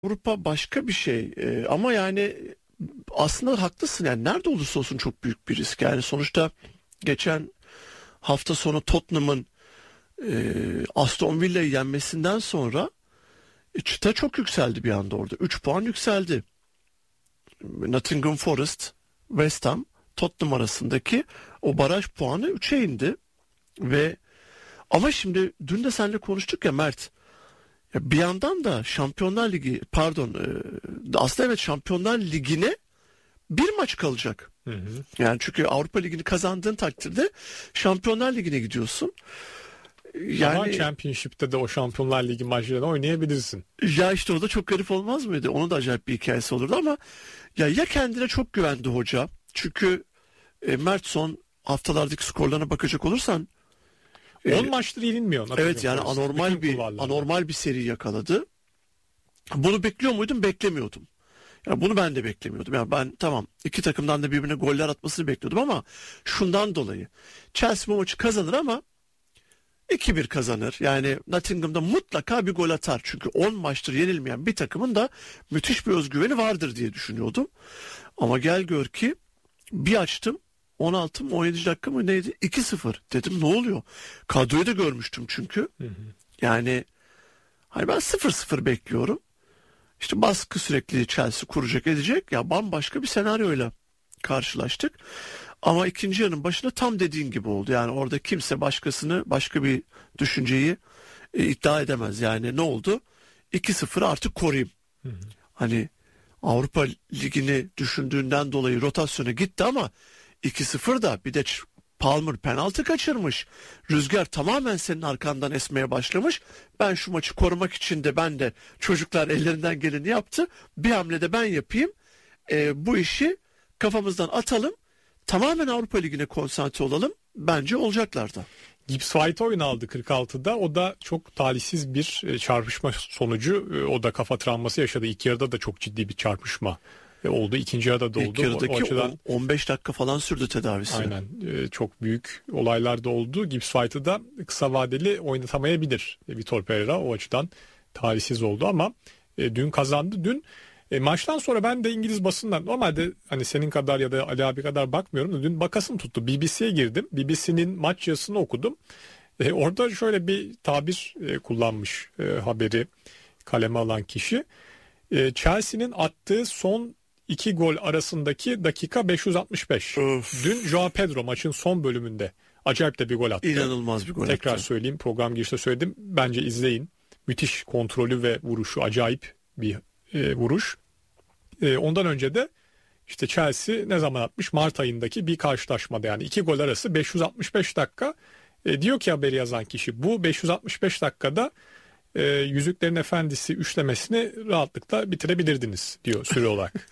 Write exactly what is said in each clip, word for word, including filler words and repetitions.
Avrupa başka bir şey Ee, ama yani aslında haklısın, yani nerede olursa olsun çok büyük bir risk. Yani sonuçta geçen hafta sonu Tottenham'ın e, Aston Villa'yı yenmesinden sonra e, çıta çok yükseldi bir anda orada. üç puan yükseldi. Nottingham Forest, West Ham, Tottenham arasındaki o baraj puanı üçe indi ve ama şimdi dün de seninle konuştuk ya Mert. Ya bir yandan da Şampiyonlar Ligi pardon e, aslında evet Şampiyonlar Ligi'ne bir maç kalacak. Hı hı. Yani çünkü Avrupa Ligi'ni kazandığın takdirde Şampiyonlar Ligi'ne gidiyorsun. Yani Ama Championship'te de o Şampiyonlar Ligi maçlarını oynayabilirsin. ya işte o da çok garip olmaz mıydı? Onun da acayip bir hikayesi olurdu ama ya ya kendine çok güvendi hoca. Çünkü e, Mert son haftalardaki skorlarına bakacak olursan on maçtır yenilmiyor. Evet yani Forest. anormal Bütün bir kulvarlarda. anormal bir seri yakaladı. Bunu bekliyor muydum? Beklemiyordum. Ya bunu ben de beklemiyordum. Yani ben tamam iki takımdan da birbirine goller atmasını bekliyordum ama şundan dolayı Chelsea bu maçı kazanır ama iki bir kazanır. Yani Nottingham'da mutlaka bir gol atar. Çünkü on maçtır yenilmeyen bir takımın da müthiş bir özgüveni vardır diye düşünüyordum. Ama gel gör ki bir açtım on altı mı on yedi dakika mı neydi? iki sıfır. Dedim ne oluyor? Kadroyu da görmüştüm çünkü. Hı hı. Yani hani ben sıfır sıfır bekliyorum. İşte baskı sürekli Chelsea kuracak edecek. Ya bambaşka bir senaryoyla karşılaştık. Ama ikinci yarının başında tam dediğin gibi oldu. Yani orada kimse başkasını başka bir düşünceyi e, iddia edemez. Yani ne oldu? iki sıfır artık koruyayım. Hı hı. Hani Avrupa Ligi'ni düşündüğünden dolayı rotasyona gitti ama iki sıfır da bir de Palmer penaltı kaçırmış. Rüzgar tamamen senin arkandan esmeye başlamış. Ben şu maçı korumak için de ben de çocuklar ellerinden geleni yaptı. Bir hamlede ben yapayım. E, bu işi kafamızdan atalım. Tamamen Avrupa Ligi'ne konsantre olalım. Bence olacaklar da. Gibbs White oyun aldı kırk altıda. O da çok talihsiz bir çarpışma sonucu. O da kafa travması yaşadı. İlk yarıda da çok ciddi bir çarpışma oldu. İkinci yarıda da oldu. İlk yarıdaki o, o açıdan, on beş dakika falan sürdü tedavisi. aynen. Çok büyük olaylar da oldu. Gibbs White'ı da kısa vadeli oynatamayabilir Vitor Pereira. O açıdan talihsiz oldu ama dün kazandı. Dün E, maçtan sonra ben de İngiliz basından normalde hani senin kadar ya da Ali abi kadar bakmıyorum da dün bakasım tuttu. B B C'ye girdim. B B C'nin maç yazısını okudum. E, orada şöyle bir tabir e, kullanmış e, haberi kaleme alan kişi. E, Chelsea'nin attığı son iki gol arasındaki dakika beş yüz altmış beş. Öf. Dün Joao Pedro maçın son bölümünde acayip de bir gol attı. İnanılmaz bir gol Tekrar attı. söyleyeyim, program girişte söyledim. Bence izleyin. Müthiş kontrolü ve vuruşu, acayip bir e, vuruş. E, ondan önce de işte Chelsea ne zaman atmış? Mart ayındaki bir karşılaşmada, yani iki gol arası beş yüz altmış beş dakika. E, diyor ki haberi yazan kişi, bu beş yüz altmış beş dakikada e, Yüzüklerin Efendisi üçlemesini rahatlıkla bitirebilirdiniz diyor süre olarak.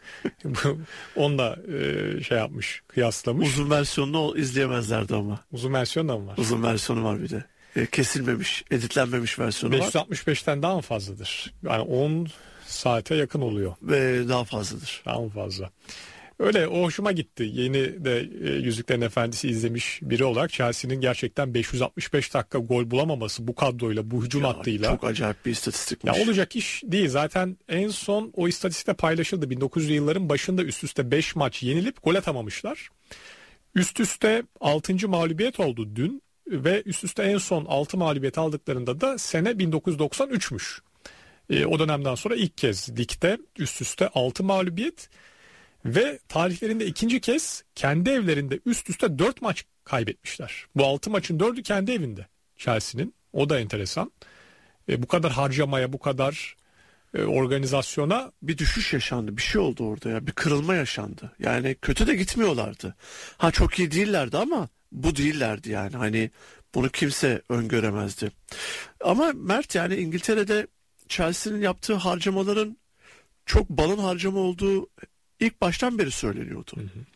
Onunla e, şey yapmış, kıyaslamış. Uzun versiyonunu izleyemezlerdi ama. Uzun versiyon da mı var? Uzun versiyonu var bir de. E, kesilmemiş, editlenmemiş versiyonu var. beş yüz altmış beşten daha mı fazladır? Yani on saate yakın oluyor. Ve daha fazladır. Daha mı fazla? Öyle, o hoşuma gitti. Yeni de e, Yüzüklerin Efendisi izlemiş biri olarak Chelsea'nin gerçekten beş yüz altmış beş dakika gol bulamaması bu kadroyla, bu hücum Ya, hattıyla. çok acayip bir istatistikmiş. Ya olacak iş değil. Zaten en son o istatistikte paylaşıldı. bin dokuz yüzlü yılların başında üst üste beş maç yenilip gol atamamışlar. Üst üste altıncı mağlubiyet oldu dün ve üst üste en son altı mağlubiyet aldıklarında da sene bin dokuz yüz doksan üçmüş. E, o dönemden sonra ilk kez ligde üst üste altı mağlubiyet ve tarihlerinde ikinci kez kendi evlerinde üst üste dört maç kaybetmişler. Bu altı maçın dördü kendi evinde Chelsea'nin. O da enteresan. E, bu kadar harcamaya, bu kadar e, organizasyona bir düşüş yaşandı. Bir şey oldu orada ya. Bir kırılma yaşandı. Yani kötü de gitmiyorlardı. Ha çok iyi değillerdi ama bu değillerdi yani. Hani bunu kimse öngöremezdi. Ama Mert, yani İngiltere'de Chelsea'nin yaptığı harcamaların çok balon harcama olduğu ilk baştan beri söyleniyordu. Hı hı.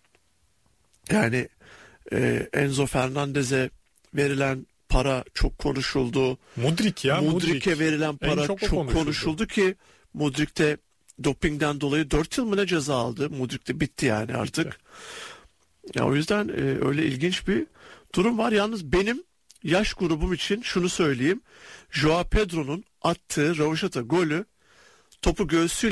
Yani e, Enzo Fernandez'e verilen para çok konuşuldu. Mudrik ya. Mudrik'e Mudrik. verilen para çok, çok konuşuldu. konuşuldu ki Mudrik de dopingden dolayı dört yıl mı ne ceza aldı. Mudrik de bitti yani artık. Bitti. Ya o yüzden e, öyle ilginç bir durum var. Yalnız benim yaş grubum için şunu söyleyeyim. Joao Pedro'nun attığı rövaşata golü topu göğsüyle